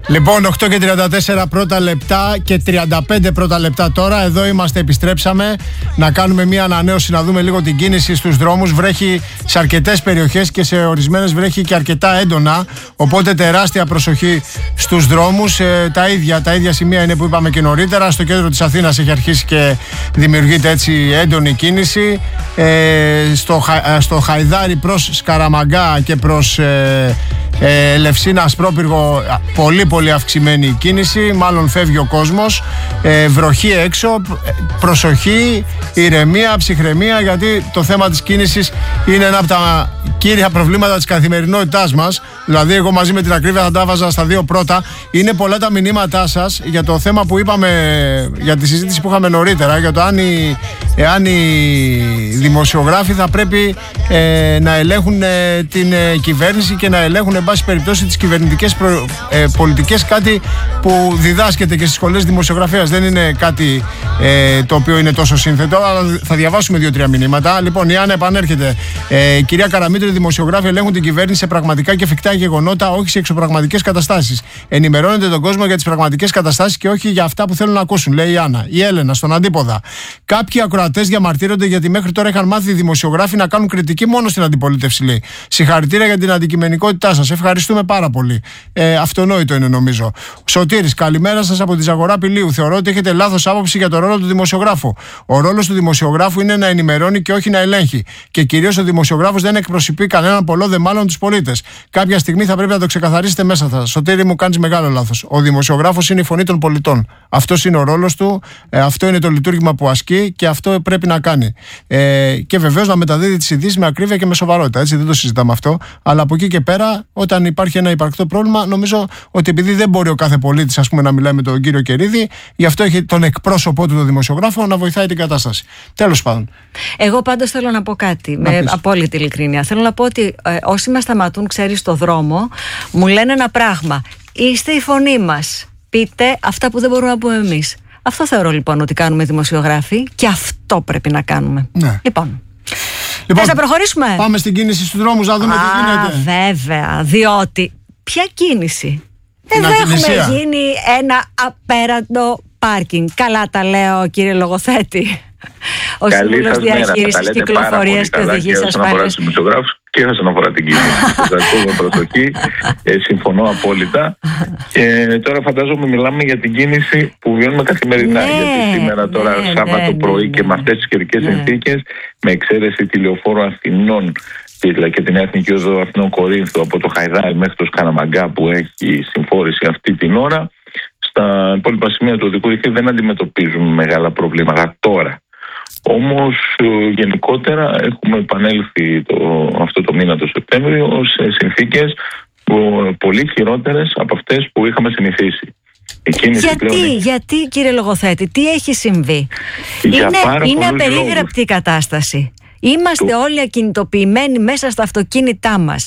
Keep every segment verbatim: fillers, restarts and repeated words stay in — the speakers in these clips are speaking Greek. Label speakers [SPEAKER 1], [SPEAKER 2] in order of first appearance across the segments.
[SPEAKER 1] Λοιπόν, οκτώ και τριάντα τέσσερα πρώτα λεπτά και τριάντα πέντε πρώτα λεπτά τώρα. Εδώ είμαστε, επιστρέψαμε να κάνουμε μια ανανέωση, να δούμε λίγο την κίνηση στους δρόμους. Βρέχει σε αρκετές περιοχές και σε ορισμένες βρέχει και αρκετά έντονα. Οπότε τεράστια προσοχή στους δρόμους. Ε, τα, ίδια, τα ίδια σημεία είναι που είπαμε και νωρίτερα. Στο κέντρο της Αθήνας έχει αρχίσει και δημιουργείται έτσι έντονη κίνηση. Ε, στο, στο Χαϊδάρι προς Σκαραμαγκά και προς ε, ε, Λευσίνα Ασπρόπυργο πολύ πολύ αυξημένη η κίνηση, μάλλον φεύγει ο κόσμος, ε, βροχή έξω, προσοχή, ηρεμία, ψυχραιμία, γιατί το θέμα της κίνησης είναι ένα από τα κύρια προβλήματα της καθημερινότητάς μας. Δηλαδή εγώ μαζί με την ακρίβεια θα τα βάζα στα δύο πρώτα. Είναι πολλά τα μηνύματά σας για το θέμα που είπαμε, για τη συζήτηση που είχαμε νωρίτερα, για το αν οι, εάν οι δημοσιογράφοι θα πρέπει ε, να ελέγχουν ε, την ε, κυβέρνηση και να ελέγχουν εν πάση περιπτώσει τις κυβερνητικές προ, ε, πολιτικές, κάτι που διδάσκεται και στις σχολές δημοσιογραφίας. Δεν είναι κάτι ε, το οποίο είναι τόσο σύνθετο, αλλά θα διαβάσουμε δύο-τρία μηνύματα. Λοιπόν, η Άννα επανέρχεται. Ε, κυρία Καραμήτρη, οι δημοσιογράφοι ελέγχουν την κυβέρνηση σε πραγματικά και εφικτά γεγονότα, όχι σε εξωπραγματικές καταστάσεις. Ενημερώνετε τον κόσμο για τις πραγματικές καταστάσεις και όχι για αυτά που θέλουν να ακούσουν, λέει η Άννα. Η Έλενα, στον αντίποδα. Κάποιοι ακροατές διαμαρτύρονται γιατί μέχρι τώρα είχαν μάθει οι δημοσιογράφοι να κάνουν κριτική μόνο στην αντιπολίτευση, λέει. Συγχαρητήρια για την αντικειμενικότητά σας. Ευχαριστούμε πάρα πολύ. Ε, αυτονόητο είναι, νομίζω. Σωτήρης, καλημέρα σας από τη Ζαγορά Πηλίου. Θεωρώ ότι έχετε λάθος άποψη για το ρόλο του δημοσιογράφου. Ο ρόλος του δημοσιογράφου είναι να ενημερώνει και όχι να ελέγχει. Και κυρίως ο δημοσιογράφος δεν εκπροσωπεί κανέναν πολλό δε μάλλον τους πολίτες. Κάποια στιγμή θα πρέπει να το ξεκαθαρίσετε μέσα σας. Σωτήρη, μου κάνεις μεγάλο λάθος. Ο δημοσιογράφος είναι η φωνή των πολιτών. Αυτός είναι ο ρόλος του, ε, αυτό είναι το λειτουργήμα που ασκεί και αυτό πρέπει να κάνει. Ε, και βεβαίως να μεταδίδει τις ειδήσεις με ακρίβεια και με σοβαρότητα. Έτσι, δεν το συζητάμε αυτό. Αλλά από εκεί και πέρα, όταν υπάρχει ένα υπαρκτό πρόβλημα, νομίζω ότι επειδή δεν μπορεί ο κάθε πολίτης, ας πούμε, να μιλάει με τον κύριο Κερίδη, γι' αυτό έχει τον εκπρόσωπό του, τον δημοσιογράφο, να βοηθάει την κατάσταση. Τέλος πάντων.
[SPEAKER 2] Εγώ πάντως θέλω να πω κάτι, να με πεις. Απόλυτη ειλικρίνεια. Θέλω να πω ότι ε, όσοι με σταματούν, ξέρεις, στο δρόμο, μου λένε ένα πράγμα. Είστε η φωνή μας. Πείτε αυτά που δεν μπορούμε να πούμε εμείς. Αυτό θεωρώ λοιπόν ότι κάνουμε δημοσιογράφοι και αυτό πρέπει να κάνουμε. Ναι. Λοιπόν. Λοιπόν, θες να προχωρήσουμε?
[SPEAKER 1] Πάμε στην κίνηση στους δρόμους να δούμε. Α, τι γίνεται.
[SPEAKER 2] Βέβαια, διότι ποια κίνηση? Εδώ έχουμε γίνει ένα απέραντο πάρκινγκ. Καλά τα λέω, κύριε λογοθέτη. Ο Σύμβουλος Διαχείρισης Κυκλοφορίας και Οδηγίας Ασφάλειας.
[SPEAKER 3] Και όσον αφορά την κίνηση. Σας ακούω με προσοχή. Ε, συμφωνώ απόλυτα. Και τώρα φαντάζομαι μιλάμε για την κίνηση που βιώνουμε καθημερινά. Ναι, γιατί σήμερα τώρα, ναι, Σάββατο ναι, πρωί, ναι, και με αυτές τις καιρικές ναι. συνθήκες, με εξαίρεση τη Λεωφόρο Αθηνών και την Εθνική Οδό Αθηνών Κορίνθου από το Χαϊδάρι μέχρι το Σκαραμαγκά που έχει συμφόρηση αυτή την ώρα, στα υπόλοιπα σημεία του οδικού δικτύου δεν αντιμετωπίζουμε μεγάλα προβλήματα τώρα. Όμως γενικότερα έχουμε επανέλθει το, αυτό το μήνα το Σεπτέμβριο σε συνθήκες πολύ χειρότερες από αυτές που είχαμε συνηθίσει.
[SPEAKER 2] Γιατί, πλέον... γιατί κύριε λογοθέτη, τι έχει συμβεί?
[SPEAKER 3] Για
[SPEAKER 2] είναι είναι απερίγραπτη η κατάσταση. Είμαστε του... όλοι ακινητοποιημένοι μέσα στα αυτοκίνητά μας.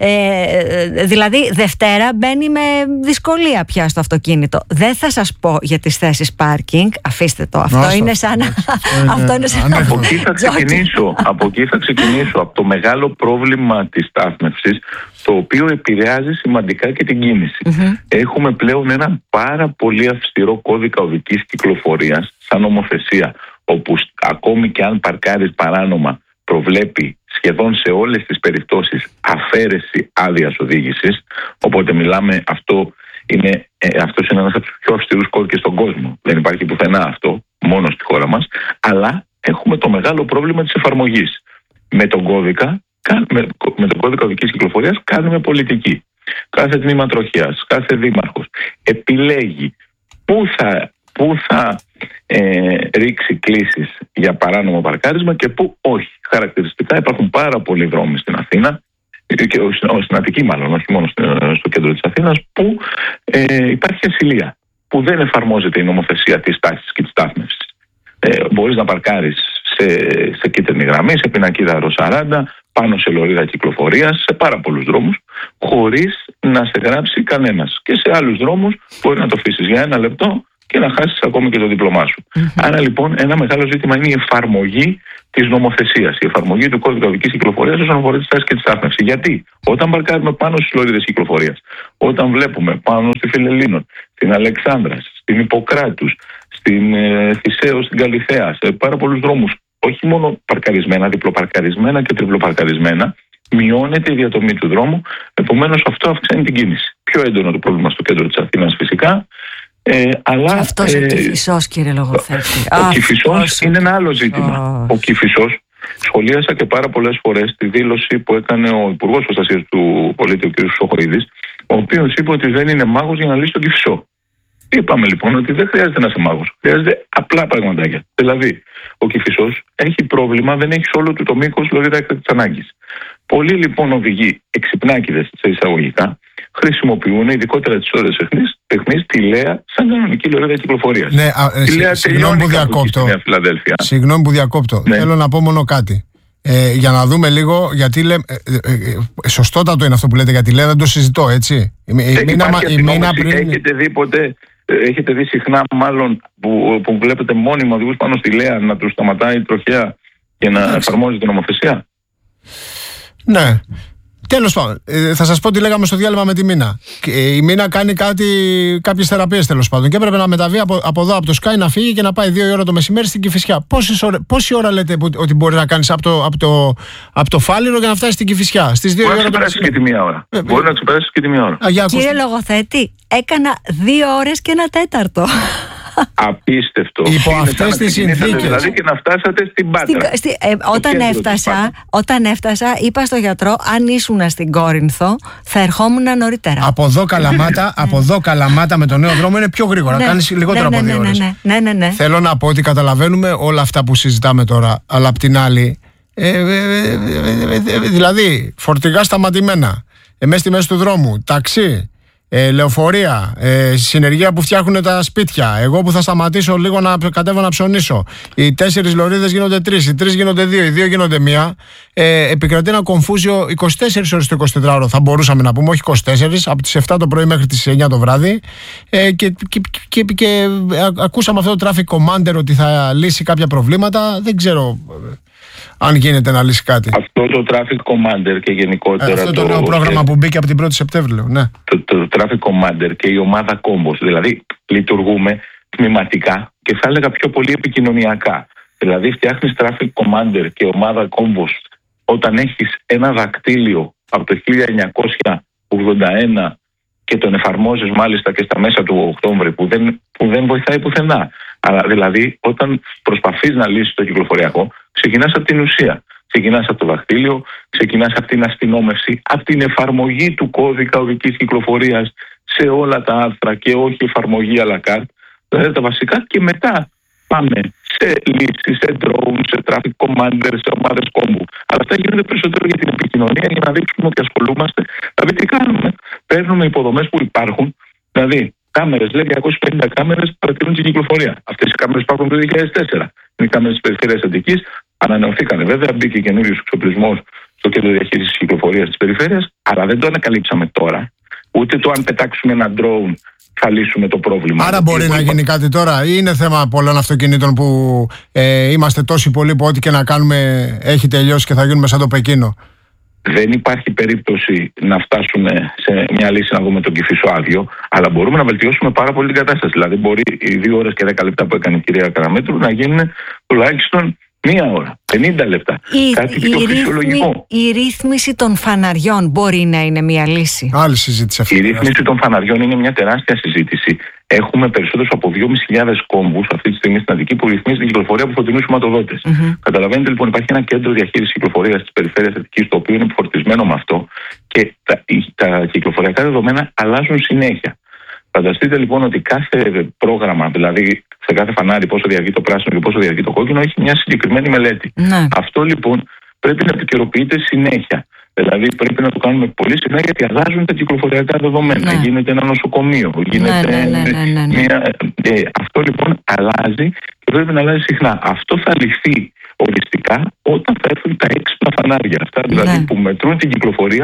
[SPEAKER 2] Ε, δηλαδή Δευτέρα μπαίνει με δυσκολία πια στο αυτοκίνητο. Δεν θα σας πω για τις θέσεις πάρκινγκ. Αφήστε το. Αυτό Άστα. είναι σαν αυτό είναι σαν
[SPEAKER 3] από εκεί θα ξεκινήσω. από εκεί θα ξεκινήσω. Από το μεγάλο πρόβλημα της στάθμευσης, το οποίο επηρεάζει σημαντικά και την κίνηση. Mm-hmm. Έχουμε πλέον ένα πάρα πολύ αυστηρό κώδικα οδικής κυκλοφορίας σαν νομοθεσία, όπου ακόμη και αν παρκάρεις παράνομα προβλέπει σχεδόν σε όλες τις περιπτώσεις αφαίρεση άδειας οδήγησης. Οπότε μιλάμε, αυτό είναι, ε, αυτός είναι ένας από τους πιο αυστηρούς κώδικες στον κόσμο. Δεν υπάρχει πουθενά αυτό, μόνο στη χώρα μας. Αλλά έχουμε το μεγάλο πρόβλημα της εφαρμογής. Με τον κώδικα, με, με τον κώδικα οδικής κυκλοφορίας κάνουμε πολιτική. Κάθε τμήμα τροχέας, κάθε δήμαρχος επιλέγει πού θα, πού θα ε, ρίξει κλήσεις για παράνομο παρκάρισμα και πού όχι. Χαρακτηριστικά υπάρχουν πάρα πολλοί δρόμοι στην Αθήνα, και στην Αττική μάλλον, όχι μόνο στο κέντρο της Αθήνας, που ε, υπάρχει ασυλία, που δεν εφαρμόζεται η νομοθεσία της τάξης και της στάθμευσης. Ε, μπορείς να παρκάρεις σε, σε κίτρινη γραμμή, σε πινακίδα ρο σαράντα, πάνω σε λωρίδα κυκλοφορίας, σε πάρα πολλούς δρόμους, χωρίς να σε γράψει κανένας. Και σε άλλους δρόμους μπορεί να το αφήσεις για ένα λεπτό και να χάσεις ακόμη και το δίπλωμά σου. Mm-hmm. Άρα λοιπόν ένα μεγάλο ζήτημα είναι η εφαρμογή της νομοθεσίας, η εφαρμογή του κώδικα οδικής κυκλοφορίας όσον αφορά τη στάση και τη στάθμευση. Γιατί όταν μπαρκάρουμε πάνω στις λωρίδες κυκλοφορίας, όταν βλέπουμε πάνω στη Φιλελλήνων, στην Αλεξάνδρας, στην Ιπποκράτους, στην ε, Θησέο, στην Καλιθέα, σε πάρα πολλούς δρόμους, όχι μόνο παρκαρισμένα, διπλοπαρκαρισμένα και τριπλοπαρκαρισμένα, μειώνεται η διατομή του δρόμου, επομένως αυτό αυξάνει την κίνηση. Πιο έντονο το πρόβλημα στο κέντρο της Αθήνας φυσικά. Ε, αλλά,
[SPEAKER 2] αυτός
[SPEAKER 3] ε,
[SPEAKER 2] ο Κηφισός, κύριε Λογοθέτη.
[SPEAKER 3] Ο Κηφισός είναι ένα άλλο ζήτημα. Oh. Ο Κηφισός, σχολίασα και πάρα πολλές φορές τη δήλωση που έκανε ο Υπουργός Προστασίας του Πολίτη, ο κ. Χρυσοχοΐδης, ο οποίος είπε ότι δεν είναι μάγος για να λύσει τον Κηφισό. Είπαμε λοιπόν ότι δεν χρειάζεται να είσαι μάγος. Χρειάζεται απλά πραγματάκια. Δηλαδή, ο Κηφισός έχει πρόβλημα, δεν έχει όλο του το μήκος λωρίδα έκτακτης ανάγκης. Πολλοί λοιπόν οδηγοί εξυπνάκηδες σε εισαγωγικά χρησιμοποιούν, ειδικότερα τις ώρες αιχμής, τη Λέα σαν κανονική λωρίδα κυκλοφορίας.
[SPEAKER 1] Ναι, συγγνώμη που διακόπτω. Συγγνώμη που διακόπτω. Ναι. Θέλω να πω μόνο κάτι. Ε, για να δούμε λίγο, γιατί λέ, ε, ε, ε, σωστότατο είναι αυτό που λέτε για τη Λέα, δεν το συζητώ, έτσι. Η, η, η μήνα, η μήνα πριν...
[SPEAKER 3] Έχετε δει ποτέ, έχετε δει συχνά μάλλον που, που βλέπετε μόνιμα οδηγούς πάνω στη Λέα να τους σταματάει η τροχέα και να Εντάξει. εφαρμόζει την νομοθεσία.
[SPEAKER 1] Ναι. Τέλος πάντων, ε, θα σας πω τι λέγαμε στο διάλειμμα με τη Μίνα. Η Μίνα κάνει κάτι, κάποιες θεραπείες τέλος πάντων και έπρεπε να μεταβεί από, από εδώ από το Sky να φύγει και να πάει δύο η ώρα το μεσημέρι στην Κηφισιά. Πόση ώρα λέτε που, ότι μπορεί να κάνεις από το, από, το, από το Φάληρο για να φτάσεις στην Κηφισιά? Στις δύο
[SPEAKER 3] μπορεί
[SPEAKER 1] ώρα
[SPEAKER 3] να ξεπεράσεις και τη μία ώρα. Ε, μπορεί ε, να ξεπεράσεις και τη μία ώρα.
[SPEAKER 2] Α, κύριε Λογοθέτη, έκανα δύο ώρες και ένα τέταρτο.
[SPEAKER 3] Απίστευτο.
[SPEAKER 1] Υπό αυτές τις συνθήκες.
[SPEAKER 3] Δηλαδή και να φτάσατε στην Πάτρα.
[SPEAKER 2] Στη, στη, ε, όταν, έφτασα, όταν έφτασα, είπα στο γιατρό, αν ήσουν στην Κόρινθο, θα ερχόμουν νωρίτερα.
[SPEAKER 1] Από εδώ Καλαμάτα, από εδώ Καλαμάτα με το νέο δρόμο είναι πιο γρήγορα. Ναι, κάνεις λιγότερο
[SPEAKER 2] ναι,
[SPEAKER 1] από δύο
[SPEAKER 2] ναι,
[SPEAKER 1] ώρες.
[SPEAKER 2] Ναι, ναι, ναι, ναι.
[SPEAKER 1] Θέλω να πω ότι καταλαβαίνουμε όλα αυτά που συζητάμε τώρα, αλλά απ' την άλλη, ε, ε, ε, ε, ε, δηλαδή, φορτηγά σταματημένα, ε, μέσα στη μέση του δρόμου, ταξί. Ε, λεωφορεία, ε, συνεργεία που φτιάχνουν τα σπίτια. Εγώ που θα σταματήσω λίγο να κατέβω να ψωνίσω. Οι τέσσερις λωρίδες γίνονται τρεις, οι τρεις γίνονται δύο, οι δύο γίνονται μία. Ε, επικρατεί ένα κομφούζιο είκοσι τέσσερις ώρες το εικοσιτετράωρο, θα μπορούσαμε να πούμε, όχι είκοσι τέσσερις, από τις επτά το πρωί μέχρι τις εννιά το βράδυ. Ε, και, και, και, και, και ακούσαμε αυτό το traffic commander ότι θα λύσει κάποια προβλήματα. Δεν ξέρω αν γίνεται να λύσει κάτι.
[SPEAKER 3] Αυτό το Traffic Commander και γενικότερα.
[SPEAKER 1] Ε, αυτό το, το νέο πρόγραμμα και... που μπήκε από την πρώτη Σεπτέμβρη, ναι.
[SPEAKER 3] Το, το Traffic Commander και η ομάδα Combos. Δηλαδή, λειτουργούμε τμηματικά και θα έλεγα πιο πολύ επικοινωνιακά. Δηλαδή, φτιάχνεις Traffic Commander και ομάδα Combos όταν έχεις ένα δακτύλιο από το χίλια εννιακόσια ογδόντα ένα και τον εφαρμόζεις μάλιστα και στα μέσα του Οκτώβρη που δεν, που δεν βοηθάει πουθενά. Αλλά δηλαδή, όταν προσπαθείς να λύσεις το κυκλοφοριακό, ξεκινάς από την ουσία. Ξεκινάς από το δαχτύλιο, ξεκινάς από την αστυνόμευση, από την εφαρμογή του κώδικα οδικής κυκλοφορίας σε όλα τα άρθρα και όχι εφαρμογή à la carte. Δηλαδή τα βασικά και μετά πάμε σε λύσεις, σε drone, σε traffic commander, σε ομάδες κόμπου. Αλλά αυτά γίνονται περισσότερο για την επικοινωνία για να δείξουμε ότι ασχολούμαστε. Δηλαδή τι κάνουμε? Παίρνουμε υποδομές που υπάρχουν, δηλαδή κάμερες, λέει διακόσιες πενήντα κάμερες παρατηρούν την κυκλοφορία. Αυτές οι κάμερες υπάρχουν το δύο χιλιάδες τέσσερα. Είναι οι κάμερες της περιφέρειας Αττικής. Ανανεωθήκανε βέβαια, μπήκε καινούριος εξοπλισμός στο κέντρο διαχείρισης της κυκλοφορίας της περιφέρειας, αλλά δεν το ανακαλύψαμε τώρα. Ούτε το αν πετάξουμε ένα drone θα λύσουμε το πρόβλημα.
[SPEAKER 1] Άρα μπορεί να γίνει κάτι τώρα, ή είναι θέμα πολλών αυτοκινήτων που ε, είμαστε τόσοι πολλοί που ό,τι και να κάνουμε έχει τελειώσει και θα γίνουμε σαν το Πεκίνο?
[SPEAKER 3] Δεν υπάρχει περίπτωση να φτάσουμε σε μια λύση να δούμε τον Κηφισό άδειο, αλλά μπορούμε να βελτιώσουμε πάρα πολύ την κατάσταση. Δηλαδή, μπορεί οι δύο ώρες και δέκα λεπτά που έκανε η κυρία Καραμέτρου να γίνουν τουλάχιστον μία ώρα, πενήντα λεπτά.
[SPEAKER 2] Η,
[SPEAKER 3] Κάτι πιο
[SPEAKER 2] η,
[SPEAKER 3] φυσιολογικό.
[SPEAKER 2] Η ρύθμιση των φαναριών μπορεί να είναι μία λύση.
[SPEAKER 1] Άλλη συζήτηση αυτή.
[SPEAKER 3] Η ρύθμιση των φαναριών είναι μια τεράστια συζήτηση. Έχουμε περισσότερους από δυόμισι χιλιάδες κόμβους αυτή τη στιγμή στην Αττική που ρυθμίζει την κυκλοφορία από φωτεινούς σηματοδότες. Mm-hmm. Καταλαβαίνετε λοιπόν, υπάρχει ένα κέντρο διαχείρισης κυκλοφορίας της περιφέρειας Αττικής, το οποίο είναι φορτισμένο με αυτό και τα, τα κυκλοφοριακά δεδομένα αλλάζουν συνέχεια. Φανταστείτε λοιπόν ότι κάθε πρόγραμμα, δηλαδή σε κάθε φανάρι πόσο διαρκεί το πράσινο και πόσο διαρκεί το κόκκινο, έχει μια συγκεκριμένη μελέτη. Ναι. Αυτό λοιπόν πρέπει να επικαιροποιείται συνέχεια. Δηλαδή πρέπει να το κάνουμε πολύ συχνά γιατί αλλάζουν τα κυκλοφοριακά δεδομένα. Ναι. Γίνεται ένα νοσοκομείο. Γίνεται
[SPEAKER 2] ναι, ναι, ναι, ναι, ναι.
[SPEAKER 3] Μια... Ε, αυτό λοιπόν αλλάζει και πρέπει να αλλάζει συχνά. Αυτό θα λυθεί οριστικά όταν θα έρθουν τα έξυπνα φανάρια. Αυτά δηλαδή ναι. που μετρούν την κυκλοφορία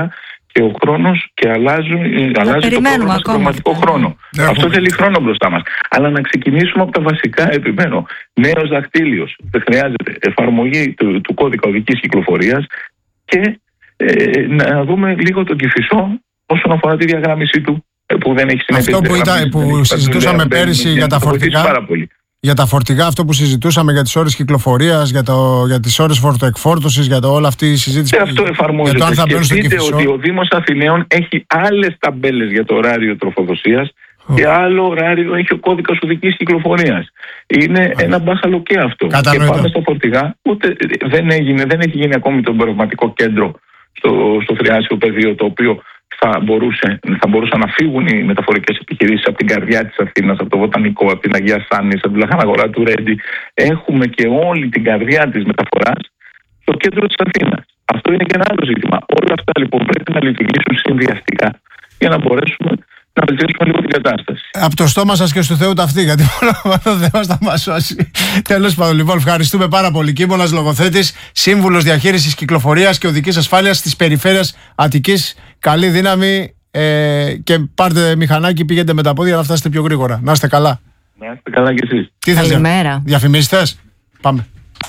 [SPEAKER 3] και ο χρόνος και αλλάζουν, αλλάζει το πρόγραμμα σε πραγματικό χρόνο. Ναι, αυτό ναι. θέλει χρόνο μπροστά μας. Αλλά να ξεκινήσουμε από τα βασικά, επιμένω. Νέος δακτύλιος. Δεν χρειάζεται εφαρμογή του, του κώδικα οδικής κυκλοφορίας και ε, να δούμε λίγο τον Κηφισό όσον αφορά τη διαγράμμιση του, που δεν έχει συνέπειες.
[SPEAKER 1] Αυτό που, ήταν, που συζητούσαμε πέρυσι για τα φορτηγά. Για τα φορτηγά, αυτό που συζητούσαμε για τις ώρες κυκλοφορίας, για, το, για τις ώρες φορτοεκφόρτωσης, για το όλη αυτή η συζήτηση.
[SPEAKER 3] Και αυτό εφαρμόζεται. Για το αν θα μπαίνουν στο Κηφισό. Ότι ο Δήμος Αθηναίων έχει άλλες ταμπέλες για το ωράριο τροφοδοσίας oh. και άλλο ωράριο έχει ο κώδικας οδικής κυκλοφορίας. Είναι oh. ένα μπάχαλο και αυτό. Κατανοητό. Και πάμε στα φορτηγά. Ούτε δεν, έγινε, δεν έχει γίνει ακόμη το εμπορευματικό κέντρο στο, στο Θριάσιο πεδίο, το οποίο θα, μπορούσε, θα μπορούσαν να φύγουν οι μεταφορικές επιχειρήσεις από την καρδιά της Αθήνας, από το Βοτανικό, από την Αγία Σάνης, από την Λαχαναγορά του Ρέντι. Έχουμε και όλη την καρδιά της μεταφοράς στο κέντρο της Αθήνας. Αυτό είναι και ένα άλλο ζήτημα. Όλα αυτά λοιπόν πρέπει να λειτουργήσουν συνδυαστικά για να μπορέσουμε να βελτιώσουμε λίγο την κατάσταση.
[SPEAKER 1] Από το στόμα σας και στο Θεού ταυτή, γιατί μόνο ο Θεός θα μας σώσει. Τέλος πάντων, λοιπόν, ευχαριστούμε πάρα πολύ. Κίμωνας Λογοθέτης, σύμβουλος διαχείρισης κυκλοφορίας και οδικής ασφάλειας της περιφέρειας Αττικής. Καλή δύναμη ε, και πάρτε μηχανάκι, πήγαινε με τα πόδια να φτάσετε πιο γρήγορα. Να είστε καλά.
[SPEAKER 3] Να είστε καλά κι εσείς.
[SPEAKER 1] Τι θες,
[SPEAKER 2] καλημέρα.
[SPEAKER 1] Διαφημίσεις? Πάμε.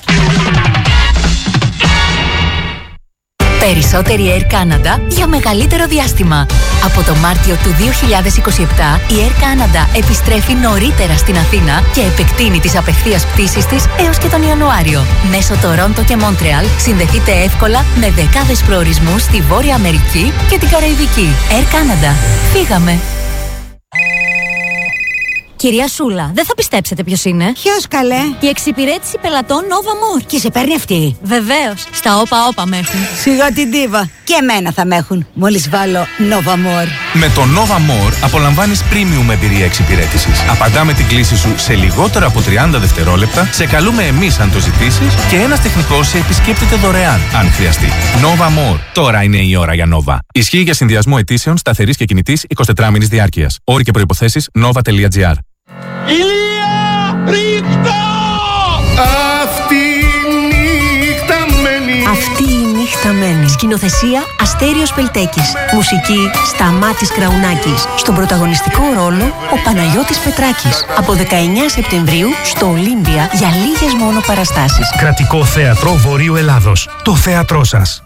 [SPEAKER 4] Περισσότερη Air Canada για μεγαλύτερο διάστημα. Από το Μάρτιο του δύο χιλιάδες είκοσι επτά η Air Canada επιστρέφει νωρίτερα στην Αθήνα και επεκτείνει τις απευθείας πτήσεις της έως και τον Ιανουάριο. Μέσω Τορόντο και Μόντρεαλ συνδεθείτε εύκολα με δεκάδες προορισμούς στη Βόρεια Αμερική και την Καραϊβική. Air Canada. Φύγαμε! Κυρία Σούλα, δεν θα πιστέψετε ποιος είναι.
[SPEAKER 5] Ποιος, καλέ?
[SPEAKER 4] Η εξυπηρέτηση πελατών Nova More.
[SPEAKER 5] Και σε παίρνει αυτή?
[SPEAKER 4] Βεβαίως. Στα όπα-όπα με έχουν.
[SPEAKER 5] Σιγά την τίβα. Και εμένα θα με έχουν. Μόλις βάλω Nova More.
[SPEAKER 6] Με το Nova More απολαμβάνεις premium εμπειρία εξυπηρέτησης. Απαντάμε την κλήση σου σε λιγότερο από τριάντα δευτερόλεπτα, σε καλούμε εμείς αν το ζητήσεις και ένας τεχνικός σε επισκέπτεται δωρεάν αν χρειαστεί. Nova More. Τώρα είναι η ώρα για Nova. Ισχύει για συνδυασμό αιτήσεων σταθερής και κινητής εικοσιτετράμινης διάρκειας. Όροι και προϋποθέσεις nova.gr.
[SPEAKER 7] Ηλία, ρίχτα!
[SPEAKER 8] Αυτή η νύχτα μένει.
[SPEAKER 4] Αυτή η νύχτα μένει. Σκηνοθεσία Αστέριος Πελτέκης. Μουσική Σταμάτης Κραουνάκης. Στον πρωταγωνιστικό ρόλο ο Παναγιώτης Πετράκης. Από δεκαεννέα Σεπτεμβρίου στο Ολύμπια για λίγες μόνο παραστάσεις.
[SPEAKER 9] Κρατικό Θέατρο Βορείου Ελλάδος. Το θέατρό σας.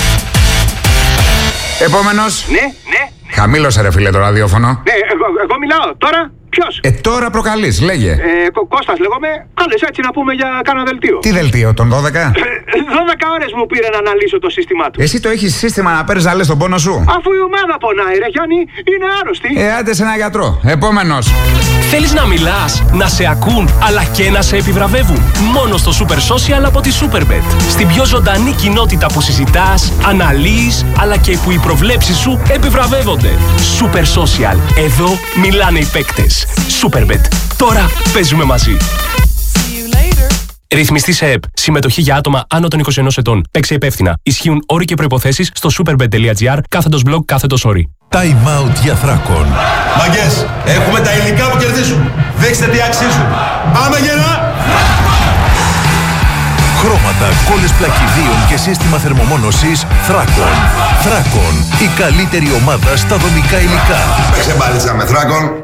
[SPEAKER 10] Επόμενος.
[SPEAKER 7] Ναι, ναι.
[SPEAKER 10] Χαμήλωσε ρε φίλε το ραδιόφωνο.
[SPEAKER 7] Ναι, εγώ, εγώ μιλάω τώρα. Ποιος?
[SPEAKER 10] Ε, τώρα προκαλείς, λέγε.
[SPEAKER 7] Ε, Κώστας λέγομαι. Κάλες έτσι να πούμε για κάνα δελτίο.
[SPEAKER 10] Τι δελτίο, τον δώδεκα?
[SPEAKER 7] δώδεκα ώρες μου πήρε να αναλύσω το σύστημά του.
[SPEAKER 10] Εσύ το έχεις σύστημα να παίρνεις να λες τον πόνο σου?
[SPEAKER 7] Αφού η ομάδα πονάει, ρε Γιάννη, είναι άρρωστη.
[SPEAKER 10] Ε, άντε σε ένα γιατρό. Επόμενος.
[SPEAKER 9] Θέλεις να μιλάς, να σε ακούν, αλλά και να σε επιβραβεύουν? Μόνο στο Super Social από τη Superbet. Στην πιο ζωντανή κοινότητα που συζητάς, αναλύεις, αλλά και που οι προβλέψεις σου επιβραβεύονται. Super Social. Εδώ μιλάνε οι παίκτες. Superbet. Τώρα παίζουμε μαζί. Ρυθμιστή σε ΕΠ. Συμμετοχή για άτομα άνω των είκοσι ενός ετών. Παίξε υπεύθυνα. Ισχύουν όροι και προϋποθέσεις στο superbet.gr κάθετος blog κάθετος όροι.
[SPEAKER 11] Time out για Θράκον.
[SPEAKER 12] Μαγκές, έχουμε τα υλικά που κερδίζουν. Δείξτε τι αξίζουν. Πάμε γερά!
[SPEAKER 11] Χρώματα, κόλλες πλακιδίων και σύστημα θερμομόνωσης Θράκον. Θράκον. Η καλύτερη ομάδα στα δομικά υλικά.
[SPEAKER 12] Παίξε μπάλιτσα με Θράκον.